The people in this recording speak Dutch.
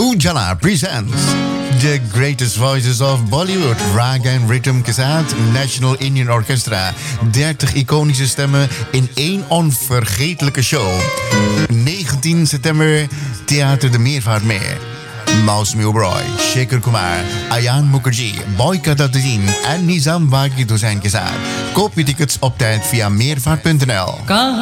Ujala presents the greatest voices of Bollywood, Raga en Rhythm के साथ National Indian Orchestra. 30 iconische stemmen in één onvergetelijke show. 19 september, Theater de Meervaartmeer. Maus Milbroy, Shekhar Kumar, Ayan Mukherjee, Boyka Dadin en Nizam Wagid Hussain के साथ. Koop je tickets op tijd via meervaart.nl.